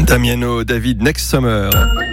Damiano David, Next Summer.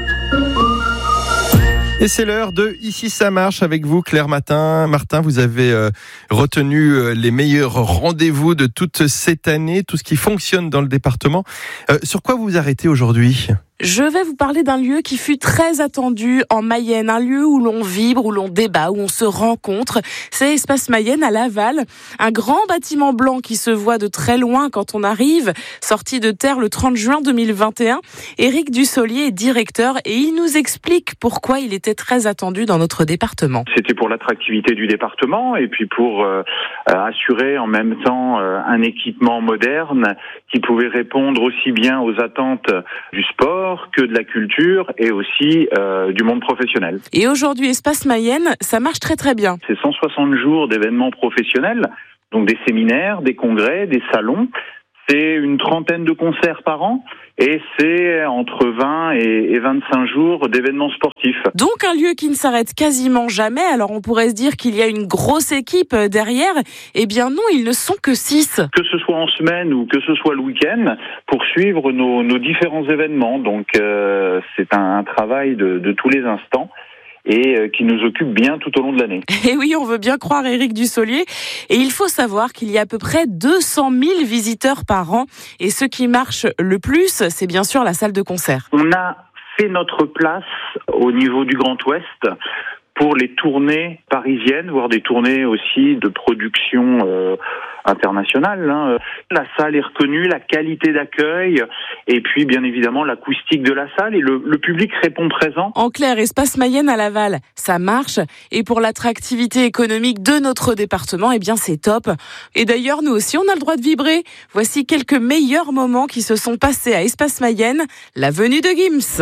Et c'est l'heure de Ici ça marche avec vous, Claire Martin. Martin, vous avez retenu les meilleurs rendez-vous de toute cette année, tout ce qui fonctionne dans le département. Sur quoi vous vous arrêtez aujourd'hui ? Je vais vous parler d'un lieu qui fut très attendu en Mayenne, un lieu où l'on vibre, où l'on débat, où on se rencontre. C'est Espace Mayenne à Laval, un grand bâtiment blanc qui se voit de très loin quand on arrive, sorti de terre le 30 juin 2021. Éric Dussolier est directeur et il nous explique pourquoi il était très attendu dans notre département. C'était pour l'attractivité du département et puis pour assurer en même temps un équipement moderne qui pouvait répondre aussi bien aux attentes du sport que de la culture et aussi du monde professionnel. Et aujourd'hui, Espace Mayenne, ça marche très très bien. C'est 160 jours d'événements professionnels, donc des séminaires, des congrès, des salons. C'est une trentaine de concerts par an et c'est entre 20 et 25 jours d'événements sportifs. Donc un lieu qui ne s'arrête quasiment jamais. Alors on pourrait se dire qu'il y a une grosse équipe derrière. Eh bien non, ils ne sont que 6. Que ce soit en semaine ou que ce soit le week-end, pour suivre nos différents événements. Donc c'est un travail de tous les instants. Et qui nous occupe bien tout au long de l'année. Et oui, on veut bien croire Éric Dussolier. Et il faut savoir qu'il y a à peu près 200 000 visiteurs par an. Et ce qui marche le plus, c'est bien sûr la salle de concert. On a fait notre place au niveau du Grand Ouest pour les tournées parisiennes, voire des tournées aussi de production internationale. La salle est reconnue, la qualité d'accueil et puis bien évidemment l'acoustique de la salle et le public répond présent. En clair, Espace Mayenne à Laval, ça marche et pour l'attractivité économique de notre département, eh bien c'est top. Et d'ailleurs, nous aussi, on a le droit de vibrer. Voici quelques meilleurs moments qui se sont passés à Espace Mayenne, la venue de Gims.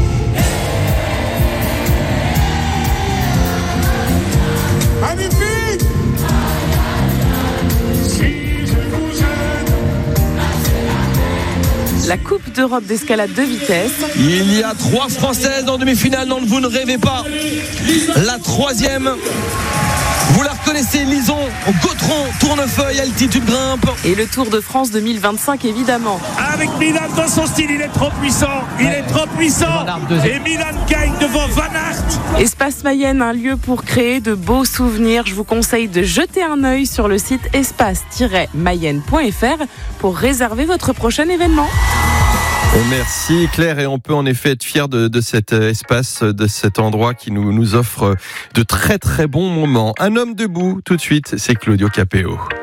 La Coupe d'Europe d'escalade de vitesse. Il y a 3 Françaises en demi-finale, non, vous ne rêvez pas. La 3e, vous la reconnaissez, Lison, Gautron, Tournefeuille, altitude grimpe. Et le Tour de France 2025, évidemment. Avec Milan dans son style, il est trop puissant. Et Milan gagne devant Van Aert. Espace Mayenne, un lieu pour créer de beaux souvenirs. Je vous conseille de jeter un œil sur le site espace-mayenne.fr pour réserver votre prochain événement. Merci Claire, et on peut en effet être fier de cet espace, de cet endroit qui nous offre de très très bons moments. Un homme debout, tout de suite, c'est Claudio Capéo.